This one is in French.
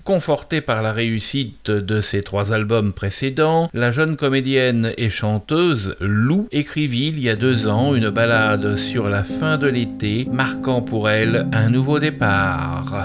Confortée par la réussite de ses 3 albums précédents, la jeune comédienne et chanteuse Lou écrivit il y a 2 ans une ballade sur la fin de l'été, marquant pour elle un nouveau départ.